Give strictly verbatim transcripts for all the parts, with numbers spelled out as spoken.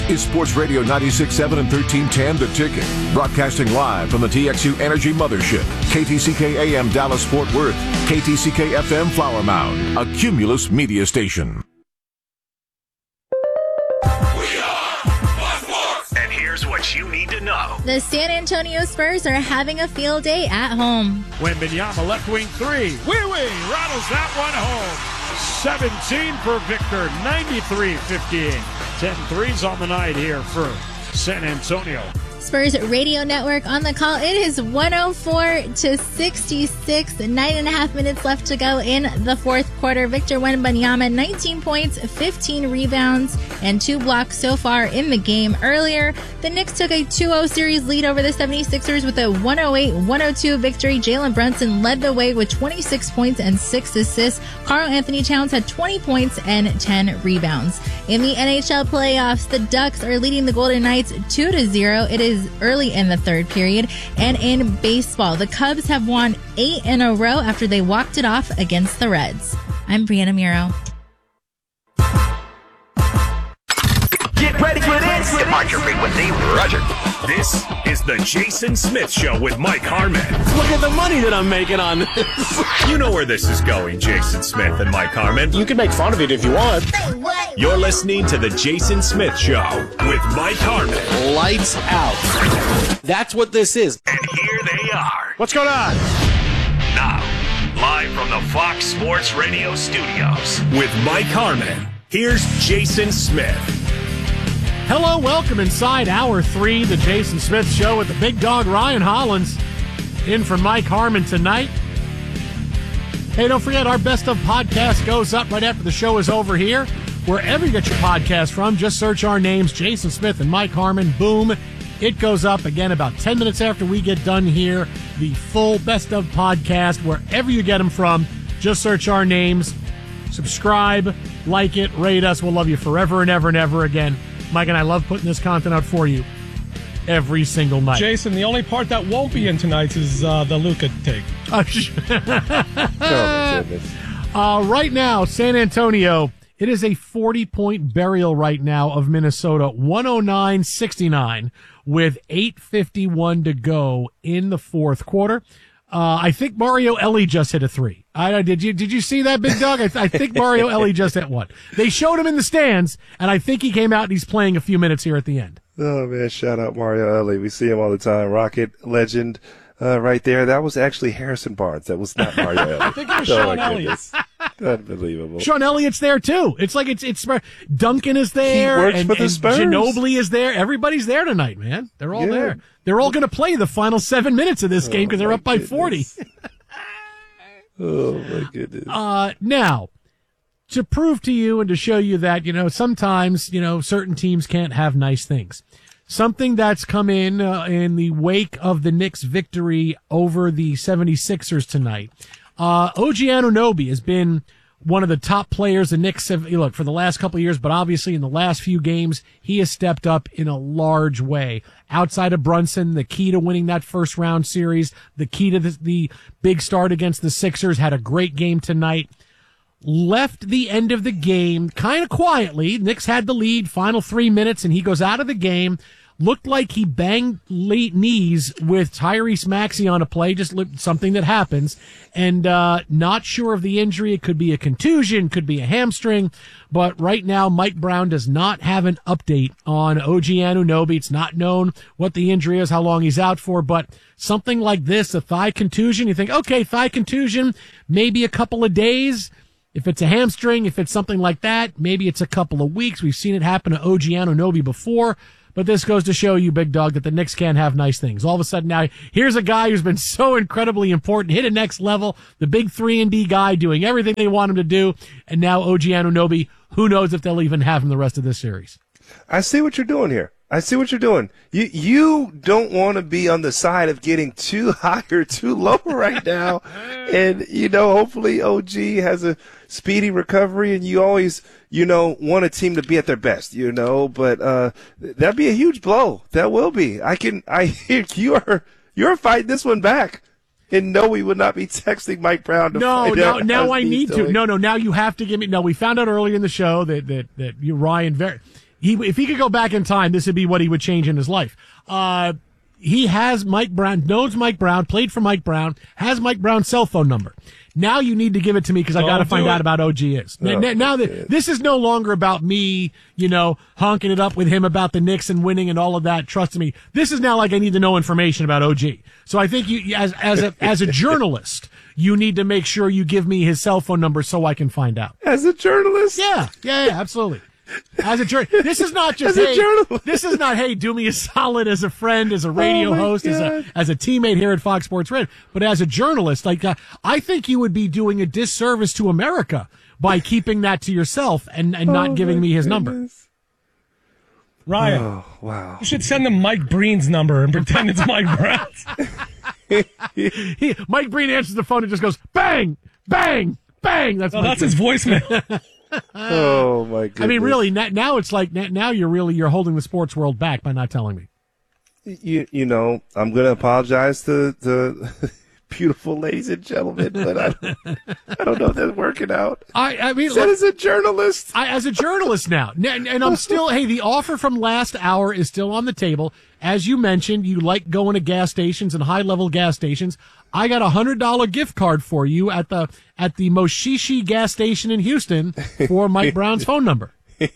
is Sports Radio ninety-six point seven and thirteen ten The Ticket. Broadcasting live from the T X U Energy Mothership. K T C K A M Dallas Fort Worth. K T C K F M Flower Mound. A Cumulus media station. What you need to know. The San Antonio Spurs are having a field day at home. Wembanyama left wing three. Wee Wee rattles that one home. seventeen for Victor, ninety-three fifty-eight. ten threes on the night here for San Antonio. Spurs Radio Network on the call. It is one oh four to sixty-six. Nine and a half minutes left to go in the fourth quarter. Victor Wembanyama, nineteen points, fifteen rebounds, and two blocks so far in the game. Earlier, the Knicks took a two oh series lead over the seventy-sixers with a one oh eight one oh two victory. Jalen Brunson led the way with twenty-six points and six assists. Karl Anthony Towns had twenty points and ten rebounds. In the N H L playoffs, the Ducks are leading the Golden Knights two to zero. It is early in the third period. And in baseball, the Cubs have won eight in a row after they walked it off against the Reds. I'm Brianna Muro. Get ready for this. Departure frequency, Roger. This is the Jason Smith Show with Mike Harmon. Look at the money that I'm making on this. You know where this is going, Jason Smith and Mike Harmon. You can make fun of it if you want. You're listening to the Jason Smith Show with Mike Harmon. Lights out. That's what this is. And here they are. What's going on? Now, live from the Fox Sports Radio studios with Mike Harmon. Here's Jason Smith. Hello, welcome inside hour three, the Jason Smith Show with the big dog Ryan Hollins in for Mike Harmon tonight. Hey, don't forget our Best of podcast goes up right after the show is over here. Wherever you get your podcast from, just search our names, Jason Smith and Mike Harmon. Boom, it goes up again about ten minutes after we get done here. The full Best of podcast, wherever you get them from, just search our names. Subscribe, like it, rate us. We'll love you forever and ever and ever again. Mike and I love putting this content out for you every single night. Jason, the only part that won't be in tonight's is uh, the Luka take. Oh, my goodness. Uh, right now, San Antonio, it is a forty-point burial right now of Minnesota, one oh nine sixty-nine, with eight fifty-one to go in the fourth quarter. Uh, I think Mario Elie just hit a three. I, did you did you see that, big dog? I, th- I think Mario Elie just hit one. They showed him in the stands, and I think he came out and he's playing a few minutes here at the end. Oh, man, shout out Mario Elie. We see him all the time. Rocket legend uh, right there. That was actually Harrison Barnes. That was not Mario Ellie. I think it was oh, Sean Elliott. Unbelievable. Sean Elliott's there, too. It's like it's it's Duncan is there. He works and, for the and Spurs. Ginobili is there. Everybody's there tonight, man. They're all Yeah. there. They're all going to play the final seven minutes of this game because oh, they're up by goodness. forty. Oh, my goodness. Uh, now, to prove to you and to show you that, you know, sometimes, you know, certain teams can't have nice things. Something that's come in uh, in the wake of the Knicks' victory over the seventy-sixers tonight. Uh, O G Anunoby has been one of the top players the Knicks have, look, for the last couple of years, but obviously in the last few games, he has stepped up in a large way. Outside of Brunson, the key to winning that first round series, the key to the, the big start against the Sixers, had a great game tonight. Left the end of the game kind of quietly. Knicks had the lead, final three minutes, and he goes out of the game. Looked like he banged late knees with Tyrese Maxey on a play, just looked something that happens. And uh not sure of the injury. It could be a contusion, could be a hamstring. But right now, Mike Brown does not have an update on O G Anunoby. It's not known what the injury is, how long he's out for. But something like this, a thigh contusion, you think, okay, thigh contusion, maybe a couple of days. If it's a hamstring, if it's something like that, maybe it's a couple of weeks. We've seen it happen to O G Anunoby before. But this goes to show you, big dog, that the Knicks can't have nice things. All of a sudden now, here's a guy who's been so incredibly important, hit a next level, the big three and D guy doing everything they want him to do. And now O G Anunoby, who knows if they'll even have him the rest of this series. I see what you're doing here. I see what you're doing. You you don't want to be on the side of getting too high or too low right now. And, you know, hopefully O G has a speedy recovery, and you always, you know, want a team to be at their best, you know. But uh, that'd be a huge blow. That will be. I can, I hear you are, you're fighting this one back. And no, we would not be texting Mike Brown to no, find no, out. now I need doing. to. No, no, now you have to give me. No, we found out earlier in the show that that that you Ryan very. he if he could go back in time, this would be what he would change in his life. Uh, he has Mike Brown, knows Mike Brown, played for Mike Brown, has Mike Brown's cell phone number. Now you need to give it to me because I got to find out about O G is. No, now, now that this is no longer about me, you know, honking it up with him about the Knicks and winning and all of that. Trust me, this is now like I need to know information about O G. So I think you, as as a as a journalist, you need to make sure you give me his cell phone number so I can find out. As a journalist? Yeah, yeah, yeah, absolutely. As a journalist, this is not just As a hey, journalist. this is not hey, do me a solid as a friend, as a radio Oh, my host, as a God. as a teammate here at Fox Sports Radio, but as a journalist, like uh, I think you would be doing a disservice to America by keeping that to yourself and and not Oh, giving my me his number. goodness. Ryan, Oh, wow. you should send him Mike Breen's number and pretend it's Mike Brown's. He, Mike Breen answers the phone and just goes bang, bang, bang. That's Oh, Mike that's his Breen. voicemail. Oh, my goodness. I mean, really, na- now it's like na- now you're really you're holding the sports world back by not telling me. You, you know, I'm going to apologize to the beautiful ladies and gentlemen, but I don't, I don't know if that's working out. I I mean, That look, is a journalist. I, as a journalist now, and, and I'm still, hey, the offer from last hour is still on the table. As you mentioned, you like going to gas stations and high level gas stations. I got a hundred dollar gift card for you at the, at the Moshishi gas station in Houston for Mike Brown's phone number.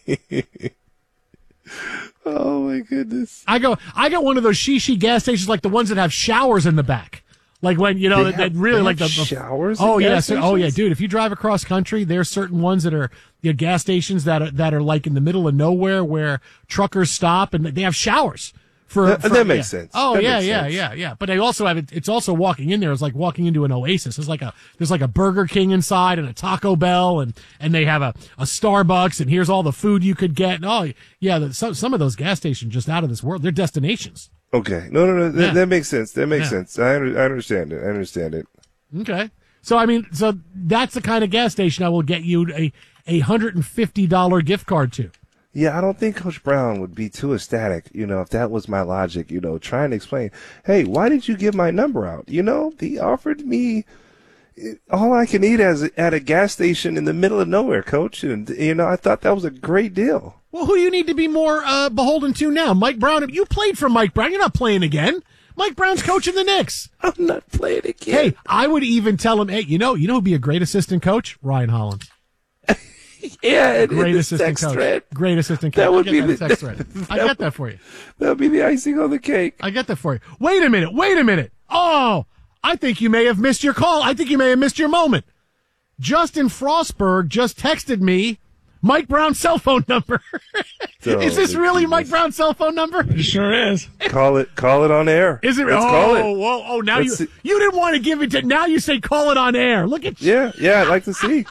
Oh, my goodness. I go, I got one of those Shishi gas stations like the ones that have showers in the back. Like when, you know, They that, that have- really they like the, have the showers Oh in yeah, gas so, oh yeah, stations? dude. If you drive across country, there's certain ones that are you know, gas stations that are that are like in the middle of nowhere where truckers stop and they have showers. For, That- for- that makes yeah. sense. Oh That yeah, makes yeah, sense. yeah, yeah. But they also have it. It's also walking in there. It's like walking into an oasis. It's like a there's like a Burger King inside and a Taco Bell and and they have a, a Starbucks and here's all the food you could get. And oh yeah, the, some some of those gas stations just out of this world. They're destinations. Okay. No, no, no. That, Yeah. that makes sense. That makes Yeah. sense. I, under, I understand it. I understand it. Okay. So, I mean, so that's the kind of gas station I will get you a, a one hundred fifty dollar gift card to. Yeah, I don't think Coach Brown would be too ecstatic, you know, if that was my logic, you know, trying to explain, hey, why did you give my number out? You know, they offered me all I can eat as at a gas station in the middle of nowhere, Coach. And, you know, I thought that was a great deal. Well, who do you need to be more uh, beholden to now? Mike Brown. You played for Mike Brown. You're not playing again. Mike Brown's coaching the Knicks. I'm not playing again. Hey, I would even tell him, hey, you know, you know who'd be a great assistant coach? Ryan Hollins. yeah, and, Great and the assistant text coach. thread, Great assistant coach. That would I be get that the- text thread. I get that for you. that would be the icing on the cake. I get that for you. Wait a minute. Wait a minute. Oh, I think you may have missed your call. I think you may have missed your moment. Justin Frostberg just texted me Mike Brown's cell phone number. Oh, Is this my really goodness. Mike Brown's cell phone number? It sure is. Call it, call it on air. Is it? Let's oh, call it. whoa, oh, now Let's you see. you didn't want to give it to. Now you say call it on air. Look at you. Yeah, yeah, I'd like to see.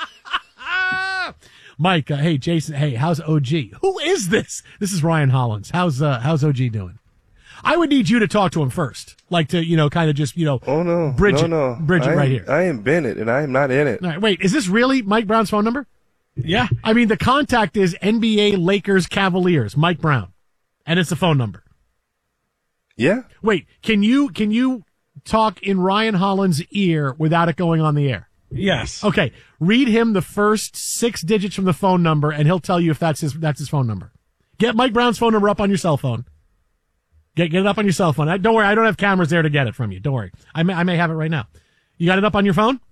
Mike. Uh, hey, Jason. Hey, how's O G? Who is this? This is Ryan Hollins. How's uh, how's O G doing? I would need you to talk to him first, like to you know, kind of just you know, Oh no, bridge no, it, no. bridge it I right am- here. I am Bennett, and I am not in it. All right, wait, is this really Mike Brown's phone number? Yeah. I mean, the contact is N B A Lakers Cavaliers, Mike Brown, and it's the phone number. Yeah, Wait, can you can you talk in Ryan Hollins' ear without it going on the air? Yes. Okay, read him the first six digits from the phone number, and he'll tell you if that's his that's his phone number. Get Mike Brown's phone number up on your cell phone. Get get it up on your cell phone. I, don't worry, I don't have cameras there to get it from you. Don't worry, I may I may have it right now. You got it up on your phone?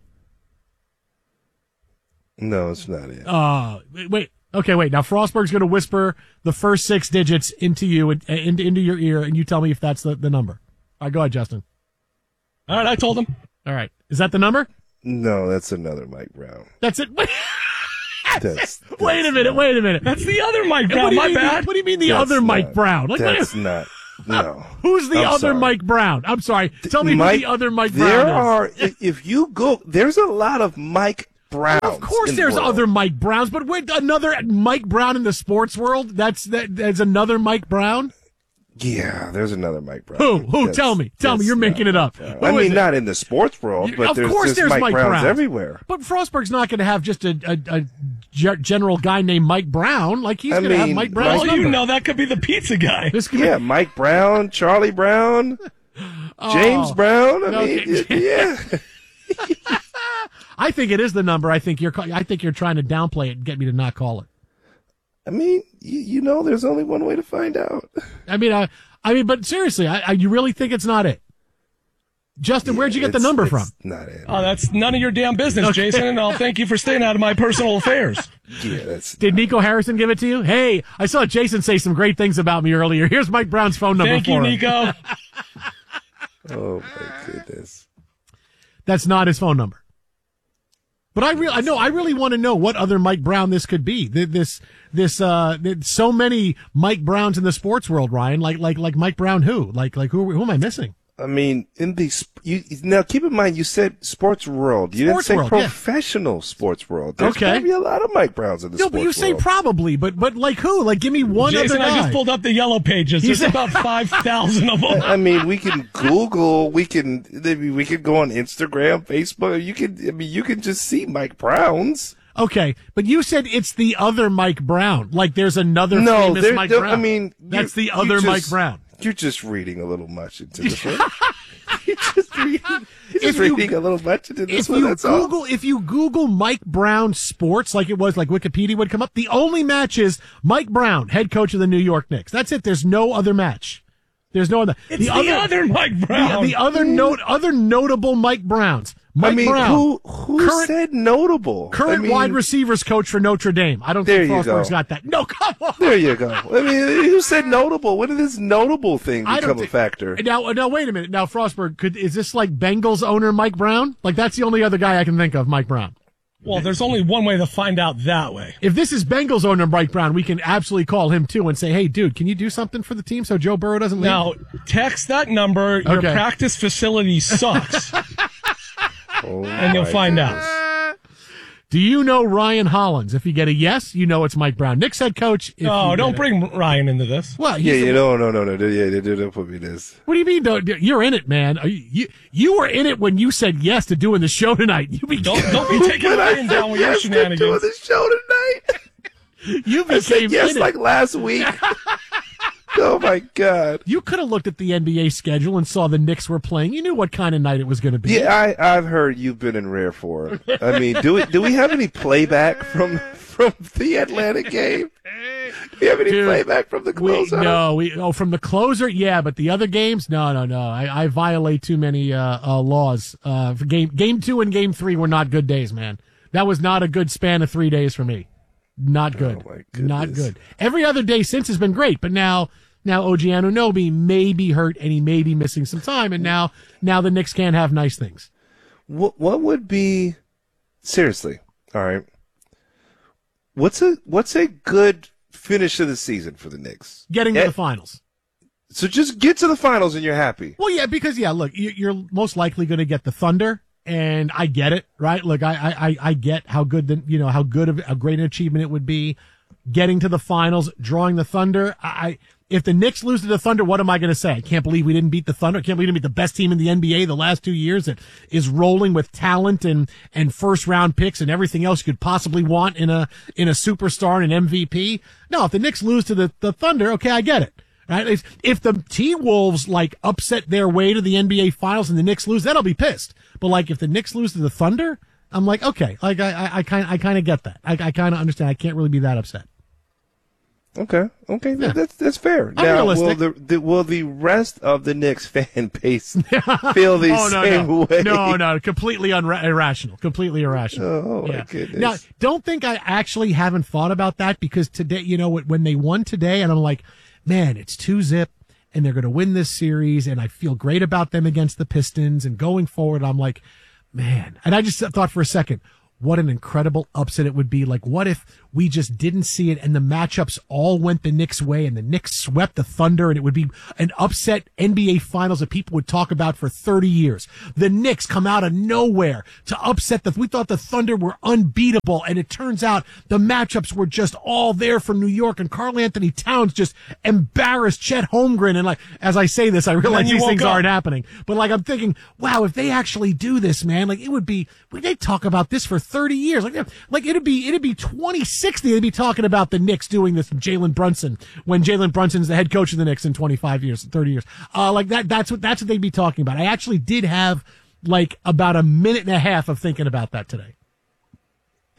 no, it's not it. Uh, wait. Okay, wait. Now Frostberg's going to whisper the first six digits into you, and into, into your ear, and you tell me if that's the, the number. All right, go ahead, Justin. All right, I told him. All right. Is that the number? No, that's another Mike Brown. That's it. Wait, That's, wait a that's minute. not- Wait a minute. That's the other Mike What Brown. do you My mean- bad. What do you mean the That's other Mike not- Brown? Like, what- That's not. No. who's the I'm other sorry. Mike Brown? I'm sorry. Tell me Mike- who the other Mike There Brown is. are. If, if you go, there's a lot of Mike Browns. Of course, in the there's world. other Mike Browns, but with another Mike Brown in the sports world. That's that. There's another Mike Brown. Yeah, there's another Mike Brown. Who? Who? That's- Tell me. Tell me. that's You're not making it up. Brown. Who I is mean, it? not in the sports world, but of there's course, just there's Mike, Mike Browns Browns everywhere. But Frostberg's not going to have just a, a, a ge- general guy named Mike Brown. Like he's I going to have mean, Mike Brown's Well, number. you know that could be the pizza guy. This could Yeah, be, Mike Brown, Charlie Brown, James Oh, Brown. I no, mean, okay. yeah. I think it is the number. I think you're. ca- I think you're trying to downplay it and get me to not call it. I mean, you, you know, there's only one way to find out. I mean, I, I mean, but seriously, I, I, you really think it's not it? Justin, yeah, where'd you get the number from? Not it. Oh, that's none of your damn business, okay. Jason, and I'll thank you for staying out of my personal affairs. Yeah, that's. Did Nico Harrison give it to you? Hey, I saw Jason say some great things about me earlier. Here's Mike Brown's phone number thank for you, him. Nico. Oh, my goodness. That's not his phone number. But I really, I know, I really want to know what other Mike Brown this could be. This, this, uh, so many Mike Browns in the sports world, Ryan. Like, like, like Mike Brown who? Like, like who, who am I missing? I mean, in the you now keep in mind you said sports world. You sports didn't say world, professional yeah. sports world. There's okay. probably a lot of Mike Browns in the no, sports world. No, but you say world. probably, but but like who? Like, give me one Jason, other guy. I just pulled up the yellow pages. There's about five thousand of them. I mean, we can Google. We can. We could go on Instagram, Facebook. You can. I mean, you can just see Mike Browns. Okay, but you said it's the other Mike Brown. Like, there's another no, famous there, Mike there, Brown. I mean, that's you, the other just, Mike Brown. You're just reading a little much into this one. You're just reading, you're just you, reading a little much into this if one. You that's Google, all. If you Google Mike Brown sports, like it was, like Wikipedia would come up, the only match is Mike Brown, head coach of the New York Knicks. That's it. There's no other match. There's no other. It's the, the other, other Mike Brown. The, the other note, other notable Mike Browns. Mike I mean, Brown, who who current, said notable? Current I mean, wide receivers coach for Notre Dame. I don't there think you Frostberg's go. got that. No, come on. There you go. I mean, who said notable? When did this notable thing become think, a factor? Now, now, wait a minute. Now, Frostberg, could is this like Bengals owner Mike Brown? Like, that's the only other guy I can think of, Mike Brown. Well, there's only one way to find out that way. If this is Bengals owner Mike Brown, we can absolutely call him too and say, hey, dude, can you do something for the team so Joe Burrow doesn't leave? Now, text that number. Your okay. practice facility sucks. Oh, and you'll find goodness. out. Do you know Ryan Hollins? If you get a yes, you know it's Mike Brown. Knicks head coach. If No, don't a, bring Ryan into this. Well, yeah, the, you know, no, no, no, no, yeah, they don't put me in this. What do you mean? Don't, you're in it, man. Are you, you you were in it when you said yes to doing the show tonight. You be don't don't be taking Ryan down with your yes shenanigans. doing the show tonight. You became I said yes in like it. last week. Oh my God! You could have looked at the N B A schedule and saw the Knicks were playing. You knew what kind of night it was going to be. Yeah, I, I've heard you've been in rare form. I mean, do we do we have any playback from from the Atlanta game? Do we have any Dude, playback from the we, closer? no, we oh from the closer, yeah, but the other games, no, no, no. I, I violate too many uh, uh, laws. Uh, for game game two and game three were not good days, man. That was not a good span of three days for me. Not good. Oh my goodness. Not good. Every other day since has been great, but now now O G Anunoby may be hurt and he may be missing some time, and now now the Knicks can't have nice things. What what would be seriously? All right. What's a what's a good finish of the season for the Knicks? Getting to Eh, the finals. So just get to the finals and you're happy. Well, yeah, because yeah, look, you- you're most likely going to get the Thunder, and I get it, right? Look, I, I, I- I get how good the, you know, how good of a great an achievement it would be, getting to the finals, drawing the Thunder. I, I if the Knicks lose to the Thunder, what am I going to say? I can't believe we didn't beat the Thunder. I can't believe we didn't beat the best team in the N B A the last two years that is rolling with talent and, and first round picks and everything else you could possibly want in a, in a superstar and an M V P. No, if the Knicks lose to the, the Thunder, okay, I get it. Right? If, if the T-Wolves like upset their way to the N B A finals and the Knicks lose, then I'll be pissed. But like if the Knicks lose to the Thunder, I'm like, okay, like I, I, I kind I kind of get that. I, I kind of understand. I can't really be that upset. Okay, okay, Yeah. that's that's fair. I'm now, will realistic. the, the will the rest of the Knicks fan base feel the oh, no, same no. way? No, no, completely unra- irrational. Completely irrational. Oh my yeah. goodness! Now, don't think I actually haven't thought about that because today, you know, when they won today, and I'm like, man, it's two zip, and they're going to win this series, and I feel great about them against the Pistons, and going forward, I'm like, man, and I just thought for a second, what an incredible upset it would be. Like, what if we just didn't see it and the matchups all went the Knicks' way and the Knicks swept the Thunder and it would be an upset N B A Finals that people would talk about for thirty years. The Knicks come out of nowhere to upset the, we thought the Thunder were unbeatable, and it turns out the matchups were just all there for New York, and Karl Anthony Towns just embarrassed Chet Holmgren. And like, as I say this, I realize you these woke things up. aren't happening, but like, I'm thinking, wow, if they actually do this, man, like it would be, they'd talk about this for thirty years. Like, like it'd be, it'd be twenty sixty. They'd be talking about the Knicks doing this, Jalen Brunson, when Jalen Brunson's the head coach of the Knicks in twenty-five years, thirty years. Uh, like that, that's what, that's what they'd be talking about. I actually did have like about a minute and a half of thinking about that today.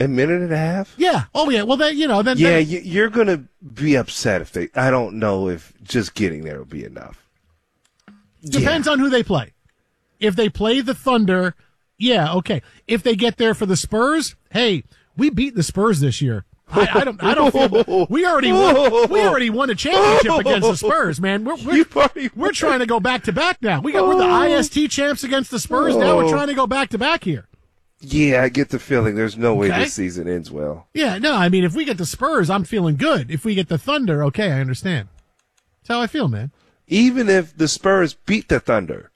A minute and a half? Yeah. Oh, yeah. Well, then, you know, then. Yeah, then, you, you're going to be upset if they. I don't know if just getting there will be enough. Depends yeah. on who they play. If they play the Thunder, yeah, okay. If they get there for the Spurs, hey, we beat the Spurs this year. I, I don't. I don't feel. We already won. We already won a championship against the Spurs, man. We're we're, we're trying to go back to back now. We got we're the I S T champs against the Spurs. Now we're trying to go back to back here. Yeah, I get the feeling there's no way Okay. this season ends well. Yeah, no, I mean, if we get the Spurs, I'm feeling good. If we get the Thunder, okay, I understand. That's how I feel, man. Even if the Spurs beat the Thunder.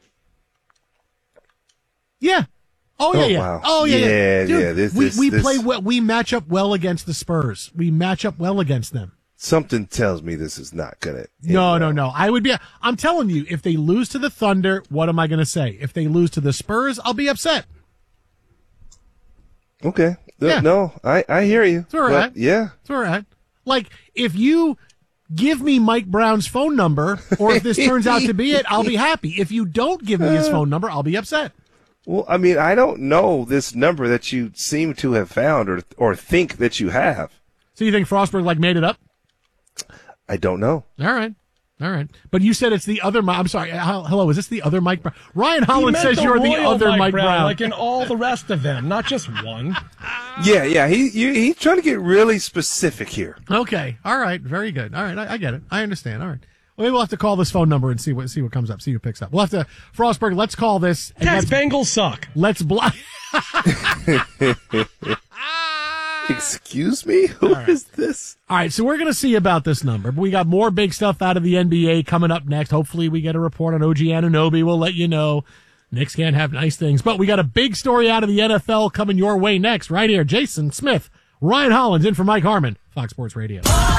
Yeah. Oh yeah, Oh, yeah. wow. Oh yeah, yeah. Yeah, Dude, yeah, this- we this- we this- play well. We match up well against the Spurs. We match up well against them. Something tells me this is not going to. No, no, no. I would be. I'm telling you, if they lose to the Thunder, what am I going to say? If they lose to the Spurs, I'll be upset. Okay. No, Yeah. no, I, I hear you. That's all But, right. yeah. It's all right. Like if you give me Mike Brown's phone number, or if this turns out to be it, I'll be happy. If you don't give me his phone number, I'll be upset. Well, I mean, I don't know this number that you seem to have found or or think that you have. So you think Frostberg like made it up? I don't know. All right. All right. But you said it's the other Mike. I'm sorry. Hel- Hello, is this the other Mike Brown? Ryan He Holland meant says the you're the royal other Mike, Brown. like in all the rest of them, not just one. Yeah, yeah. He you, he's trying to get really specific here. Okay. All right. Very good. All right. I, I get it. I understand. All right. Well, maybe we'll have to call this phone number and see what see what comes up. See who picks up. We'll have to Frostberg. Let's call this. And Text let's, Bengals suck. let's block. Excuse me? Who is this? All right, so we're going to see about this number. But we got more big stuff out of the N B A coming up next. Hopefully we get a report on O G Anunoby. We'll let you know. Knicks can't have nice things. But we got a big story out of the N F L coming your way next, right here. Jason Smith, Ryan Hollins in for Mike Harmon, Fox Sports Radio.